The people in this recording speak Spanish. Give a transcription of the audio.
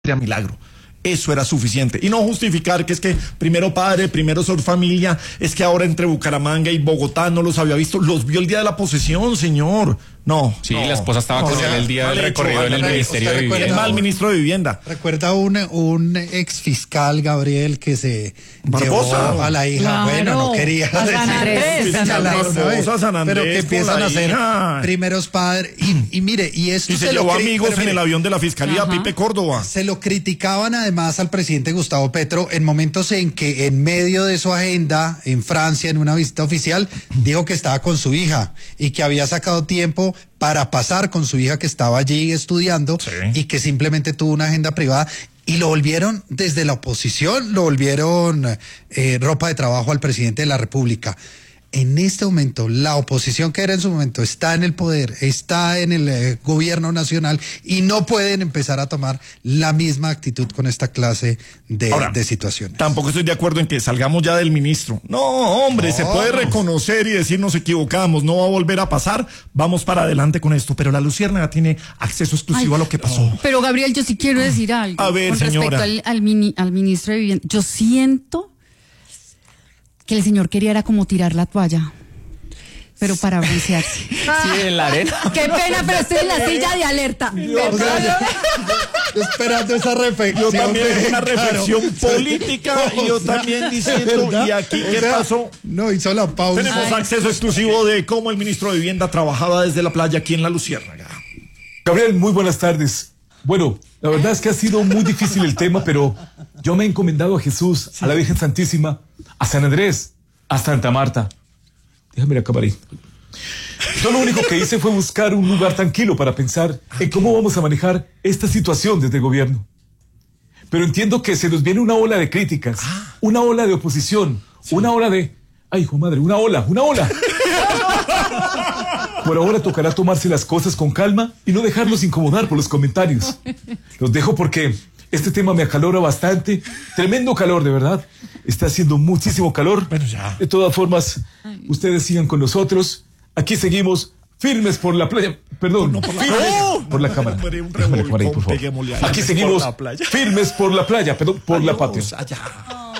milagro. Eso era suficiente. Y no justificar que es que primero padre, primero Sor Familia, es que ahora entre Bucaramanga y Bogotá no los había visto. Los vio el día de la posesión, señor. No. Sí, no, la esposa estaba con él el día del recorrido en el Ministerio de Vivienda. Es mal ministro de Vivienda. Recuerda un ex fiscal, Gabriel, que se Barbosa. llevó a la hija. Claro. Bueno, no quería A San Andrés. Barbosa, San Andrés, pero que empiezan por a ahí. ser Ay. primeros padres. Y mire, y esto Y se llevó amigos en el avión de la Fiscalía, Ajá. Pipe Córdoba. se lo criticaban además al presidente Gustavo Petro en momentos en que en medio de su agenda en Francia, en una visita oficial, dijo que estaba con su hija y que había sacado tiempo para pasar con su hija que estaba allí estudiando Sí. y que simplemente tuvo una agenda privada. Y lo volvieron desde la oposición, lo volvieron ropa de trabajo al presidente de la República. En este momento, la oposición que era en su momento está en el poder, está en el gobierno nacional y no pueden empezar a tomar la misma actitud con esta clase Ahora, de situaciones. Tampoco estoy de acuerdo en que salgamos ya del ministro. No, hombre, se puede reconocer y decir nos equivocamos, no va a volver a pasar, vamos para adelante con esto. Pero la Luciérnaga tiene acceso exclusivo a lo que pasó. Pero Gabriel, yo sí quiero decir algo. A ver, con señora. respecto al ministro de Vivienda. Yo siento que el señor quería era como tirar la toalla, pero para broncearse. Sí, en la arena. Qué pena, pero estoy en la silla de alerta. O sea, yo esperando esa reflexión. Yo también de una Caro. reflexión política y yo también diciendo, ¿verdad? ¿y aquí qué O sea, pasó? No, hizo la pausa. Tenemos acceso exclusivo de cómo el ministro de Vivienda trabajaba desde la playa aquí en la Luciérnaga. Gabriel, muy buenas tardes. Bueno, la verdad es que ha sido muy difícil el tema, pero yo me he encomendado a Jesús, a la Virgen Santísima, a San Andrés, a Santa Marta. Déjame acabar ahí. Yo lo único que hice fue buscar un lugar tranquilo para pensar en cómo vamos a manejar esta situación desde el gobierno. Pero entiendo que se nos viene una ola de críticas, una ola de oposición, una ola de... ¡Ay, hijo de madre! ¡Una ola! ¡Una ola! Por ahora tocará tomarse las cosas con calma y no dejarnos incomodar por los comentarios. Los dejo porque este tema me acalora bastante. Tremendo calor, de verdad. Está haciendo muchísimo calor. Bueno, ya. De todas formas, ustedes sigan con nosotros. Aquí seguimos firmes por la playa. Perdón, No, por la firmes playa. por la cámara. Hombre, un Déjame la cámara ahí, por revolcón, favor. peguémosle ahí. Aquí Por seguimos la playa. firmes por la playa, perdón, por la patria. Allá.